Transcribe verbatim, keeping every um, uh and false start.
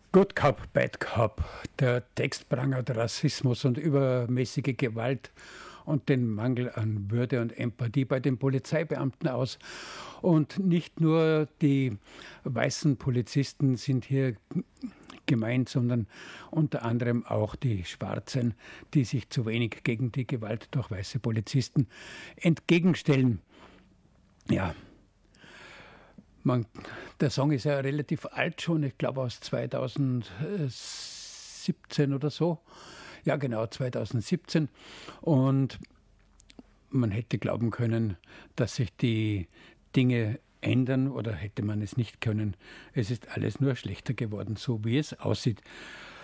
Good Cop, Bad Cop. Der Text prangert Rassismus und übermäßige Gewalt und den Mangel an Würde und Empathie bei den Polizeibeamten aus. Und nicht nur die weißen Polizisten sind hier gemeint, sondern unter anderem auch die Schwarzen, die sich zu wenig gegen die Gewalt durch weiße Polizisten entgegenstellen. Ja, man, der Song ist ja relativ alt schon, ich glaube aus zweitausendsiebzehn oder so. Ja, genau, zweitausendsiebzehn. Und man hätte glauben können, dass sich die Dinge ändern, oder hätte man es nicht können. Es ist alles nur schlechter geworden, so wie es aussieht.